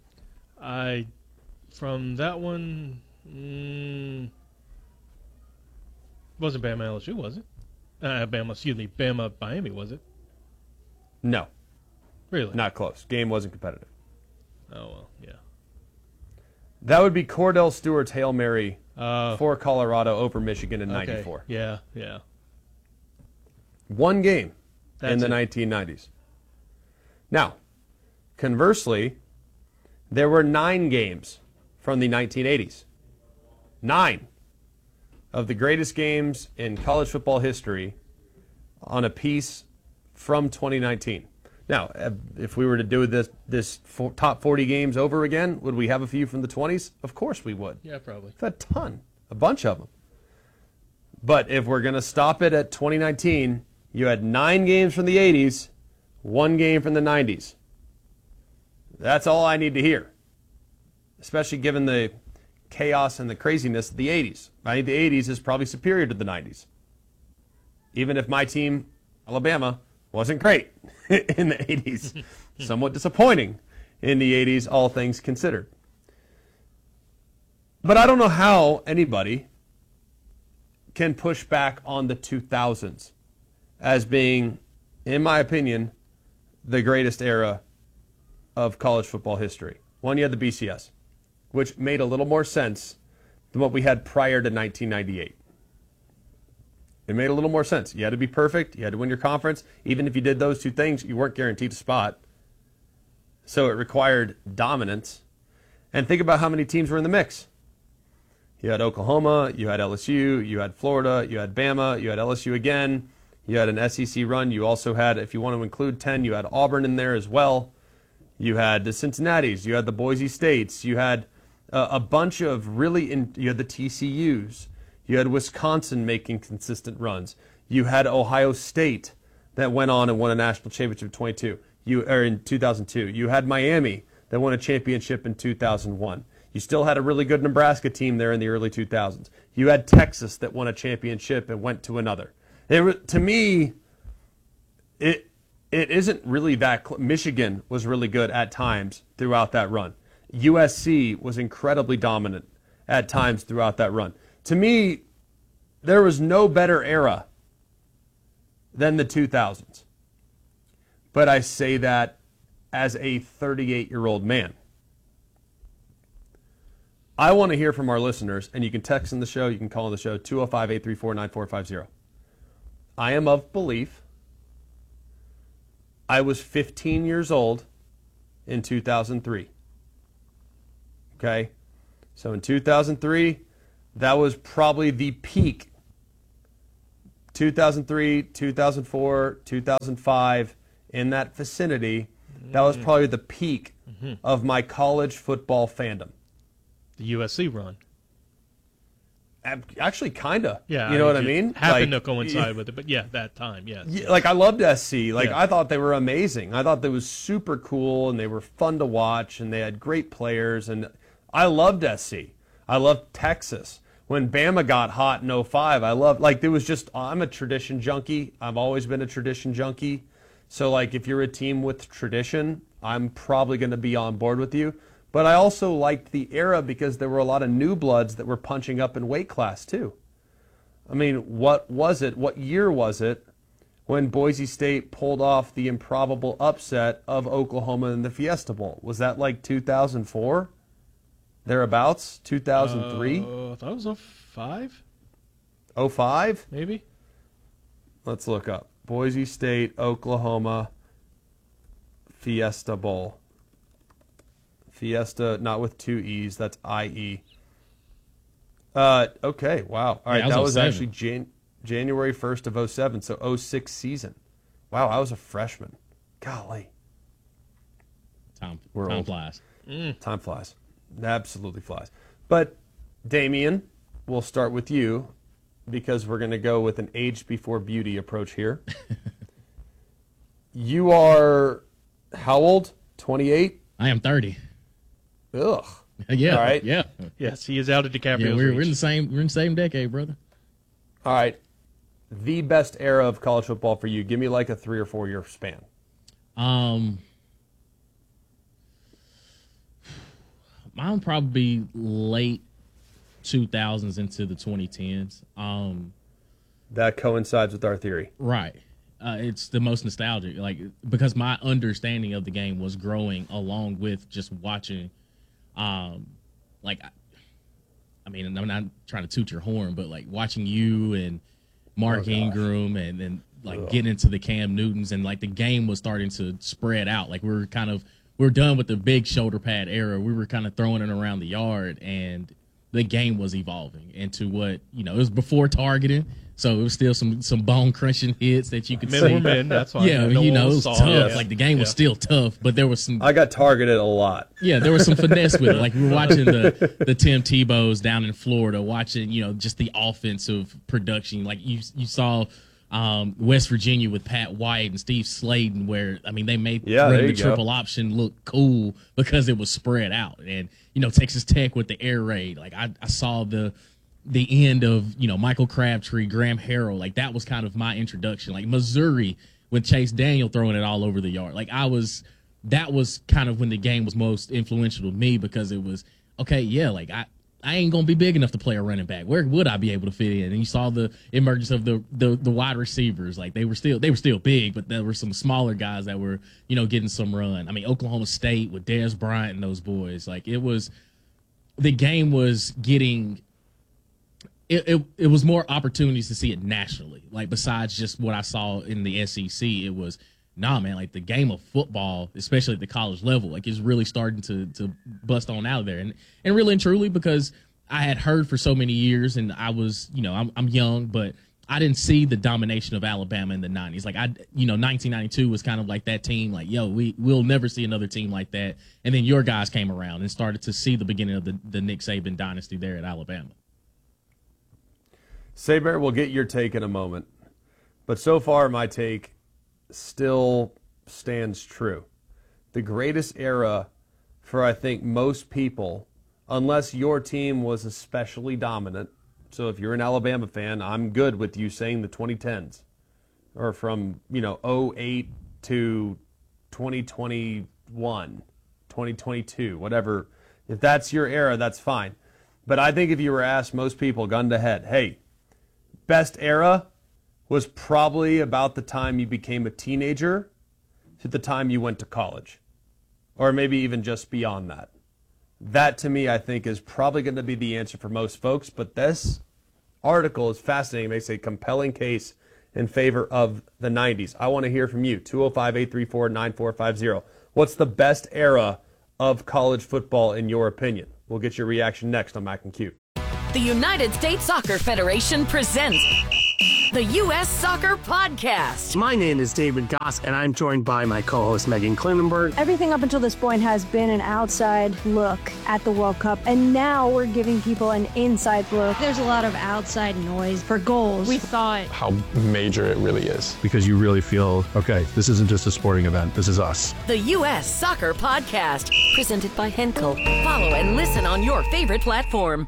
From that one, wasn't Bama LSU, was it? Bama Miami, was it? No. Really? Not close. Game wasn't competitive. Oh well, yeah. That would be Cordell Stewart's Hail Mary for Colorado over Michigan in '94. Yeah. One game in the 1990s. Now, conversely, there were 9 games from the 1980s. 9 of the greatest games in college football history on a piece from 2019. Now, if we were to do this top 40 games over again, would we have a few from the 20s? Of course we would. Yeah, probably. A ton. A bunch of them. But if we're going to stop it at 2019, you had 9 games from the 80s, 1 game from the 90s. That's all I need to hear, especially given the chaos and the craziness of the 80s. I think the 80s is probably superior to the 90s. Even if my team, Alabama, wasn't great in the 80s. Somewhat disappointing in the 80s, all things considered. But I don't know how anybody can push back on the 2000s as being, in my opinion, the greatest era of college football history. One, you had the BCS, which made a little more sense than what we had prior to 1998. It made a little more sense. You had to be perfect. You had to win your conference. Even if you did those 2 things, you weren't guaranteed a spot. So it required dominance. And think about how many teams were in the mix. You had Oklahoma, you had LSU, you had Florida, you had Bama, you had LSU again, you had an SEC run. You also had, if you want to include 10, you had Auburn in there as well. You had the Cincinnatis, you had the Boise States, you had a bunch of you had the TCUs. You had Wisconsin making consistent runs. You had Ohio State that went on and won a national championship in 2002. You had Miami that won a championship in 2001. You still had a really good Nebraska team there in the early 2000s. You had Texas that won a championship and went to another. To me, it isn't really that. Michigan was really good at times throughout that run. USC was incredibly dominant at times throughout that run. To me, there was no better era than the 2000s. But I say that as a 38-year-old man. I want to hear from our listeners, and you can text in the show, you can call in the show, 205-834-9450. I am of belief I was 15 years old in 2003. Okay? So in 2003, that was probably the peak. 2003, 2004, 2005, in that vicinity, that was probably the peak of my college football fandom. The USC run. Actually, kind of. Yeah. You know what I mean? Happened to coincide with it, but yeah, that time, yes. Yeah, like, I loved SC. Like, I thought they were amazing. I thought they was super cool, and they were fun to watch, and they had great players, and I loved SC. I loved Texas. When Bama got hot in 05, I loved, like, there was just, I'm a tradition junkie. I've always been a tradition junkie. So, like, if you're a team with tradition, I'm probably going to be on board with you. But I also liked the era because there were a lot of new bloods that were punching up in weight class, too. I mean, what was it? What year was it when Boise State pulled off the improbable upset of Oklahoma in the Fiesta Bowl? Was that like 2004? Thereabouts? 2003? I thought it was 05. 05? Maybe. Let's look up. Boise State, Oklahoma, Fiesta Bowl. Fiesta, not with two E's. That's I-E. Okay, wow. All right, Yeah, that was 07. actually January 1st of 07, so 06 season. Wow, I was a freshman. Golly. Time old. flies. Time flies. Absolutely flies. But, Damien, we'll start with you because we're going to go with an age before beauty approach here. You are how old? 28? I am 30. Ugh. Yeah. All right. Yeah. Yes, he is out of DiCaprio's Yeah, we're in reach. the same decade, brother. All right. The best era of college football for you. Give me like a 3 or 4 year span. Mine probably be late 2000s into the 2010s. That coincides with our theory. Right. It's the most nostalgic, like, because my understanding of the game was growing along with just watching. Like, I mean, I'm not trying to toot your horn, but like watching you and Mark Ingram and then like getting into the Cam Newtons, and like the game was starting to spread out. Like we're done with the big shoulder pad era. We were kind of throwing it around the yard, and the game was evolving into what, it was before targeting. So it was still some bone crunching hits that you could see. That's why. Yeah, it was tough. Yes. Like the game was still tough, but there was some. I got targeted a lot. Yeah, there was some finesse with it. Like we were watching the Tim Tebow's down in Florida, watching just the offensive production. Like you saw West Virginia with Pat White and Steve Sladen, where they made running the triple option look cool because it was spread out. And Texas Tech with the air raid. Like I saw the end of Michael Crabtree, Graham Harrell. Like that was kind of my introduction. Like Missouri with Chase Daniel throwing it all over the yard. Like that was kind of when the game was most influential to me, because it was okay. Yeah, like I ain't gonna be big enough to play a running back. Where would I be able to fit in? And you saw the emergence of the wide receivers. Like they were still big, but there were some smaller guys that were getting some run. I mean, Oklahoma State with Dez Bryant and those boys. Like the game was getting. It was more opportunities to see it nationally. Like besides just what I saw in the SEC, it was like the game of football, especially at the college level, like is really starting to bust on out of there. And really and truly, because I had heard for so many years, and I was I'm young, but I didn't see the domination of Alabama in the 90s. Like 1992 was kind of like that team. Like we'll never see another team like that. And then your guys came around and started to see the beginning of the Nick Saban dynasty there at Alabama. Saber, we'll get your take in a moment. But so far, my take still stands true. The greatest era for, I think, most people, unless your team was especially dominant. So if you're an Alabama fan, I'm good with you saying the 2010s. Or from, 08 to 2021, 2022, whatever. If that's your era, that's fine. But I think if you were asked most people, gun to head, hey, best era was probably about the time you became a teenager to the time you went to college, or maybe even just beyond that. That, to me, I think is probably going to be the answer for most folks, but this article is fascinating. It makes a compelling case in favor of the 90s. I want to hear from you. 205-834-9450. What's the best era of college football in your opinion? We'll get your reaction next on Mac and Q. The United States Soccer Federation presents the U.S. Soccer Podcast. My name is David Goss, and I'm joined by my co-host Megan Klinenberg. Everything up until this point has been an outside look at the World Cup, and now we're giving people an inside look. There's a lot of outside noise for goals. We thought How major it really is. Because you really feel, okay, this isn't just a sporting event, this is us. The U.S. Soccer Podcast, presented by Henkel. Follow and listen on your favorite platform.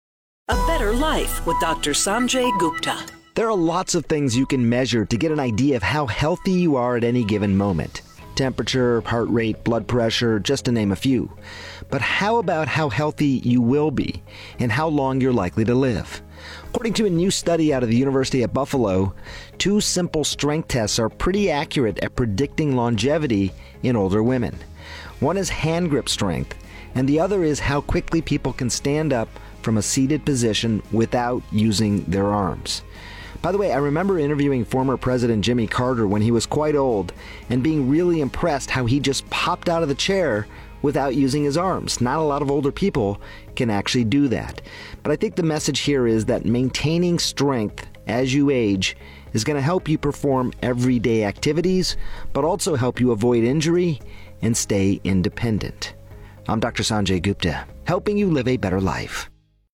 A Better Life with Dr. Sanjay Gupta. There are lots of things you can measure to get an idea of how healthy you are at any given moment. Temperature, heart rate, blood pressure, just to name a few. But how about how healthy you will be and how long you're likely to live? According to a new study out of the University of Buffalo, 2 simple strength tests are pretty accurate at predicting longevity in older women. One is hand grip strength, and the other is how quickly people can stand up from a seated position without using their arms. By the way, I remember interviewing former President Jimmy Carter when he was quite old and being really impressed how he just popped out of the chair without using his arms. Not a lot of older people can actually do that. But I think the message here is that maintaining strength as you age is going to help you perform everyday activities, but also help you avoid injury and stay independent. I'm Dr. Sanjay Gupta, helping you live a better life.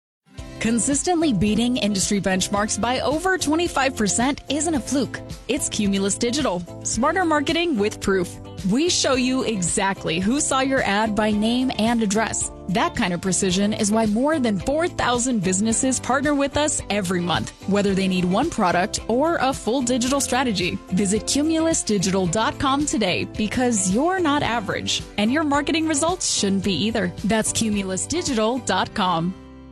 Consistently beating industry benchmarks by over 25% isn't a fluke. It's Cumulus Digital. Smarter marketing with proof. We show you exactly who saw your ad by name and address. That kind of precision is why more than 4,000 businesses partner with us every month, whether they need one product or a full digital strategy. Visit cumulusdigital.com today because you're not average, and your marketing results shouldn't be either. That's cumulusdigital.com.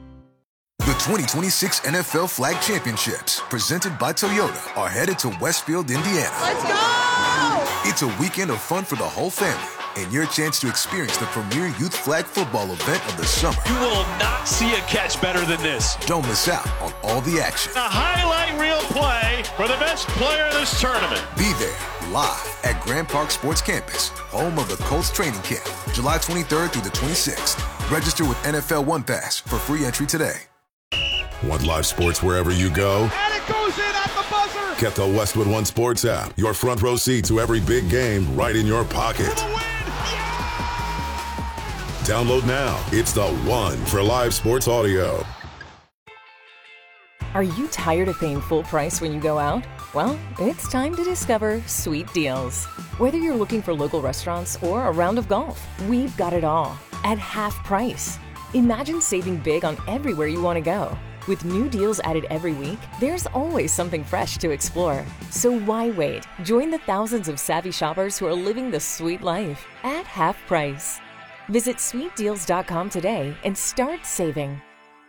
The 2026 NFL Flag Championships, presented by Toyota, are headed to Westfield, Indiana. Let's go! It's a weekend of fun for the whole family and your chance to experience the premier youth flag football event of the summer. You will not see a catch better than this. Don't miss out on all the action. A highlight reel play for the best player of this tournament. Be there live at Grand Park Sports Campus, home of the Colts training camp, July 23rd through the 26th. Register with NFL One Pass for free entry today. Want live sports wherever you go? And it goes in at the buzzer! Get the Westwood One Sports app. Your front row seat to every big game right in your pocket. Download now. It's the one for live sports audio. Are you tired of paying full price when you go out? Well, it's time to discover Sweet Deals. Whether you're looking for local restaurants or a round of golf, we've got it all at half price. Imagine saving big on everywhere you want to go. With new deals added every week, there's always something fresh to explore. So why wait? Join the thousands of savvy shoppers who are living the sweet life at half price. Visit sweetdeals.com today and start saving.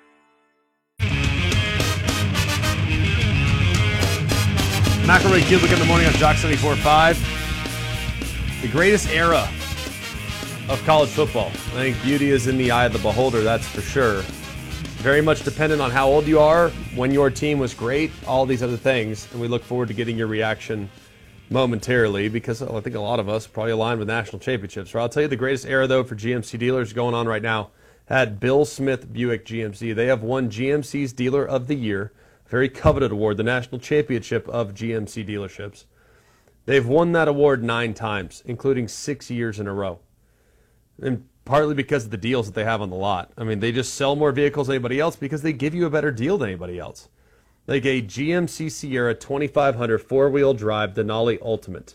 McElroy Cubic in the morning on Jock 74.5. The greatest era of college football. I think beauty is in the eye of the beholder, that's for sure. Very much dependent on how old you are, when your team was great, all these other things. And we look forward to getting your reaction momentarily because I think a lot of us probably aligned with national championships. So I'll tell you the greatest era, though, for GMC dealers going on right now at Bill Smith Buick GMC. They have won GMC's Dealer of the Year, a very coveted award, the national championship of GMC dealerships. They've won that award 9 times, including 6 years in a row. And partly because of the deals that they have on the lot. I mean, they just sell more vehicles than anybody else because they give you a better deal than anybody else. Like a GMC Sierra 2500 four-wheel drive Denali Ultimate.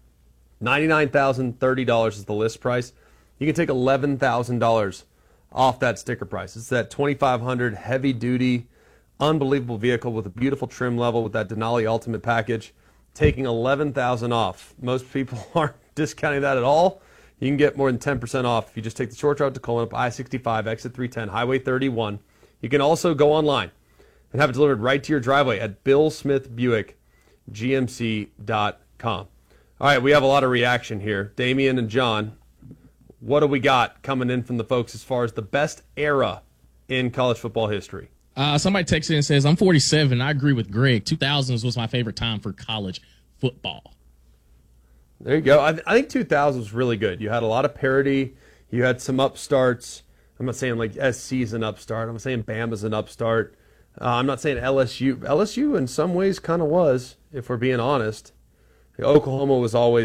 $99,030 is the list price. You can take $11,000 off that sticker price. It's that 2500 heavy-duty, unbelievable vehicle with a beautiful trim level with that Denali Ultimate package. Taking $11,000 off. Most people aren't discounting that at all. You can get more than 10% off if you just take the short route to Colin up I-65, exit 310, Highway 31. You can also go online and have it delivered right to your driveway at BillSmithBuickGMC.com. All right, we have a lot of reaction here. Damian and John, what do we got coming in from the folks as far as the best era in college football history? Somebody texted in and says, I'm 47. I agree with Greg. 2000s was my favorite time for college football. There you go. I think 2000 was really good. You had a lot of parity. You had some upstarts. I'm not saying like SC's an upstart. I'm saying Bama's an upstart. I'm not saying LSU. LSU in some ways kind of was, if we're being honest. Oklahoma was always